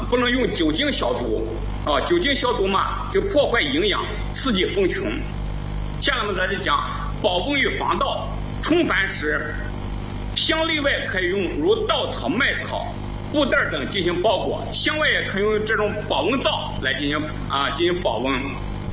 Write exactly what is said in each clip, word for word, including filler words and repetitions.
不能用酒精消毒啊，酒精消毒嘛就破坏营养，刺激蜂群。下面咱就讲保温与防盗。冲繁时，箱内外可以用如稻草、麦草、布袋等进行包裹，箱外也可以用这种保温罩来进行啊进行保温。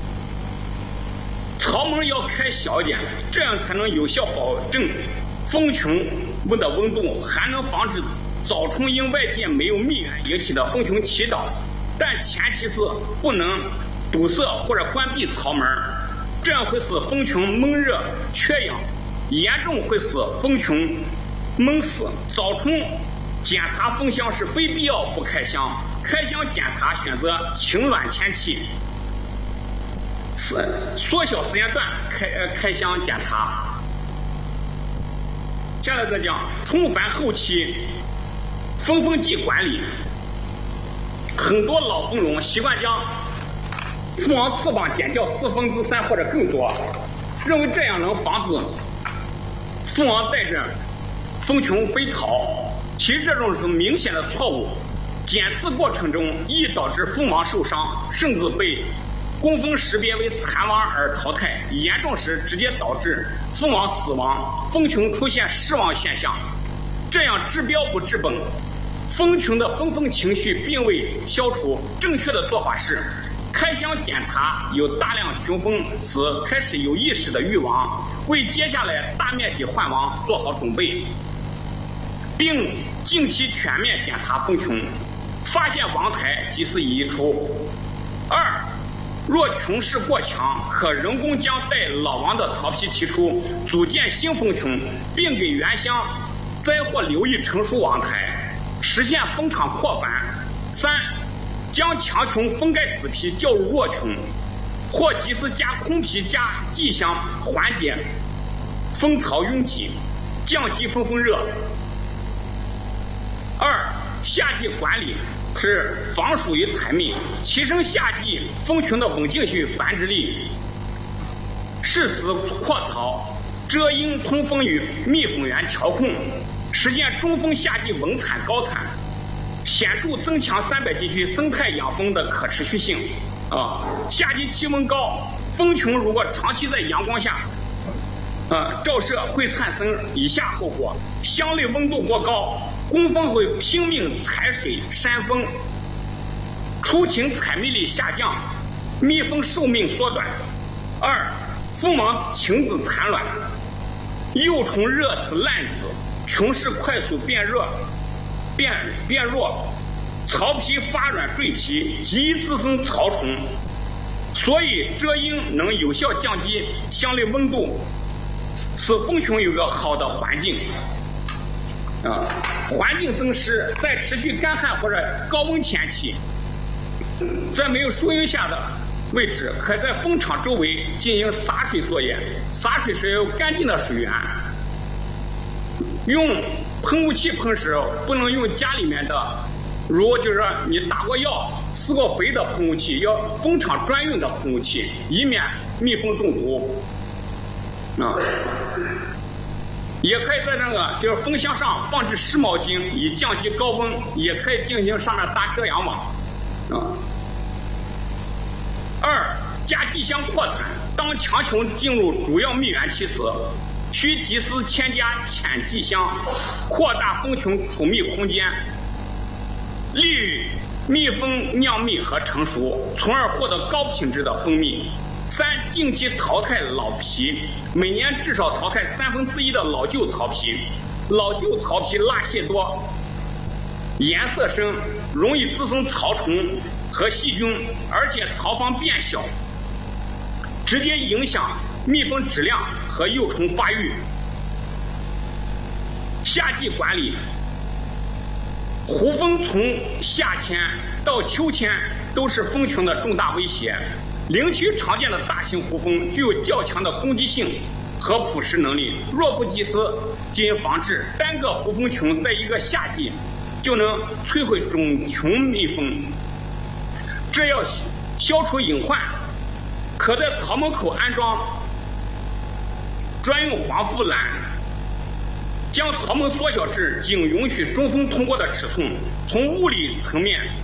槽门要开小一点，这样才能有效保证蜂群的温度，还能防止早虫因外界没有蜜源引起的蜂群祈祷。但前提是不能堵塞或者关闭槽门，这样会使蜂群闷热缺氧，严重会使蜂群闷死。早虫检查蜂箱是非必要不开箱，开箱检查选择晴暖天气，缩小时间段开呃开箱检查。下来再讲冲繁后期蜂蜂剂管理。很多老蜂农习惯将蜂王翅膀剪掉四分之三或者更多，认为这样能防止蜂王带着蜂群飞逃。其实这种是明显的错误，检测过程中易导致蜂王受伤，甚至被工蜂识别为残王而淘汰，严重时直接导致蜂王死亡，蜂群出现失亡现象。这样治标不治本，蜂群的疯疯情绪并未消除。正确的做法是开箱检查有大量雄蜂时开始有意识的育王，为接下来大面积换王做好准备，并近期全面检查蜂群，发现王台及时移出。二，若群势过强，可人工将带老王的巢皮提出，组建新蜂群，并给原箱栽或留意成熟王台，实现蜂场扩繁。三，将强群封盖子皮较入弱群，或及时加空皮加剂箱，缓解蜂巢拥挤，降低蜂蜂热。二，夏季管理是防暑与采蜜，提升夏季蜂群的稳定性与繁殖力，适时扩巢，遮阴通风与蜜蜂源调控，实现中蜂夏季稳产高产，显著增强三百地区生态养蜂的可持续性。啊，夏季气温高，蜂群如果长期在阳光下呃，照射会产生以下后果：箱内温度过高，工蜂会拼命采水扇风，出勤采蜜力下降，蜜蜂寿命缩短。二，蜂王禽子产卵，幼虫热死烂子，群势快速变热变变弱，巢皮发软坠皮，极易滋生巢虫。所以遮阴能有效降低箱内温度，使蜂群有个好的环境。啊，环境增湿，在持续干旱或者高温天气，在没有树荫下的位置，可在蜂场周围进行洒水作业。洒水时有干净的水源。用喷雾器喷时，不能用家里面的，如就是说你打过药、施过肥的喷雾器，要蜂场专用的喷雾器，以免蜜蜂中毒。啊。也可以在这个就是蜂箱上放置湿毛巾，以降低高温，也可以进行上面搭遮阳网。啊。二，加剂箱扩产，当强群进入主要蜜源期时，需及时添加浅剂箱，扩大蜂群储蜜空间，利于蜜蜂酿蜜和成熟，从而获得高品质的蜂蜜。三，定期淘汰老皮，每年至少淘汰三分之一的老旧巢皮。老旧巢皮蜡屑多，颜色深，容易滋生巢虫和细菌，而且巢房变小，直接影响蜜蜂质量和幼虫发育。夏季管理，胡蜂从夏天到秋天都是蜂群的重大威胁。林区常见的大型胡蜂具有较强的攻击性和捕食能力，若不及时进行防治，单个胡蜂群在一个夏季就能摧毁种群蜜蜂。这要消除隐患，可在巢门口安装专用防腐栏，将巢门缩小至仅允许中蜂通过的尺寸，从物理层面